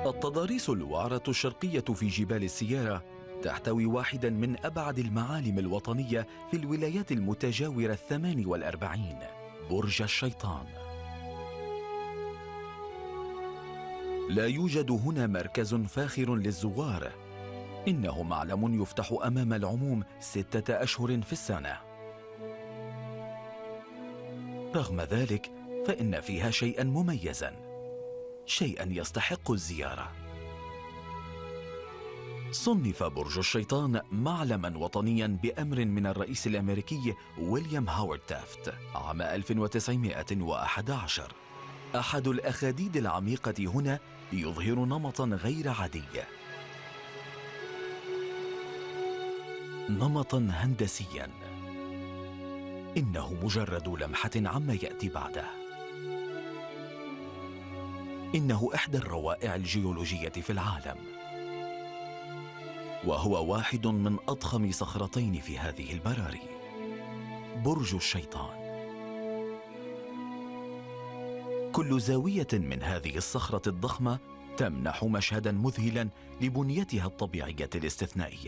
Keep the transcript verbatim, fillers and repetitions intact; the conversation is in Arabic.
التضاريس الوعرة الشرقية في جبال السيارة تحتوي واحدا من أبعد المعالم الوطنية في الولايات المتجاورة الثمان والأربعين، برج الشيطان. لا يوجد هنا مركز فاخر للزوار، إنه معلم يفتح أمام العموم ستة أشهر في السنة. رغم ذلك فإن فيها شيئا مميزا، شيئا يستحق الزيارة. صنف برج الشيطان معلما وطنيا بأمر من الرئيس الأمريكي ويليام هاورد تافت عام ألف وتسعمائة وأحد عشر. أحد الأخاديد العميقة هنا يظهر نمطا غير عادي، نمطا هندسيا إنه مجرد لمحة عما يأتي بعده. إنه إحدى الروائع الجيولوجية في العالم، وهو واحد من أضخم صخرتين في هذه البراري، برج الشيطان. كل زاوية من هذه الصخرة الضخمة تمنح مشهدا مذهلا لبنيتها الطبيعية الاستثنائية.